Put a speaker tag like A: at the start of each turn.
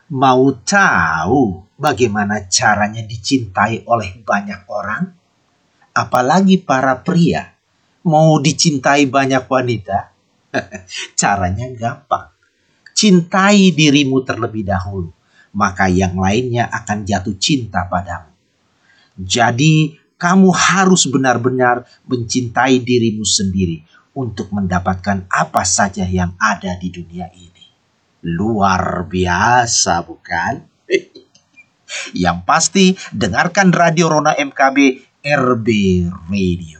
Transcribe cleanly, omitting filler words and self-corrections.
A: Mau tahu bagaimana caranya dicintai oleh banyak orang? Apalagi para pria mau dicintai banyak wanita? Caranya gampang. Cintai dirimu terlebih dahulu, maka yang lainnya akan jatuh cinta padamu. Jadi, kamu harus benar-benar mencintai dirimu sendiri untuk mendapatkan apa saja yang ada di dunia ini. Luar biasa, bukan? Yang pasti, dengarkan Radio Rona MKB RB Radio.